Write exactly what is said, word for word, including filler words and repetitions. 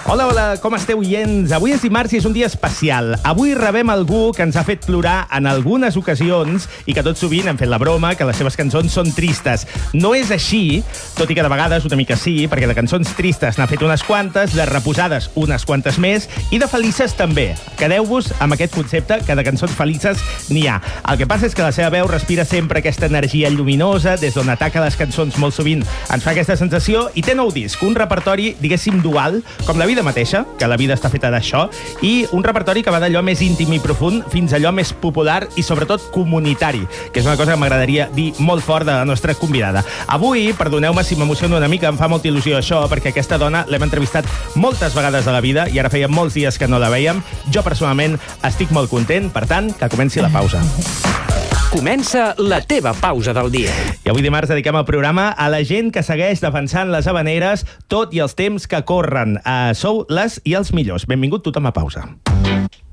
Hola, hola, com esteu, oients? Avui és dimarts i és un dia especial. Avui rebem algú que ens ha fet plorar en algunes ocasions i que tot sovint han fet la broma que les seves cançons són tristes. No és així, tot i que de vegades una mica sí, perquè de cançons tristes n'ha fet unes quantes, de reposades unes quantes més i de felices també. Quedeu-vos amb aquest concepte que de cançons felices n'hi ha. El que passa és que la seva veu respira sempre aquesta energia lluminosa, des d'on ataca les cançons molt sovint ens fa aquesta sensació i té nou disc, un repertori, diguéssim, dual, com la vida mateixa, que la vida està feta d'això, i un repertori que va d'allò més íntim i profund fins a allò més popular i sobretot comunitari, que és una cosa que m'agradaria dir molt fort de la nostra convidada. Avui, perdoneu-me si m'emociono una mica, em fa molta il·lusió això, perquè aquesta dona l'hem entrevistat moltes vegades a la vida i ara feia molts dies que no la vèiem. Jo personalment estic molt content, per tant, que comenci la pausa. Comença la teva pausa del dia. I avui dimarts dediquem el programa a la gent que segueix defensant les havaneres tot i els temps que corren. Uh, sou les i els millors. Benvingut tothom a pausa.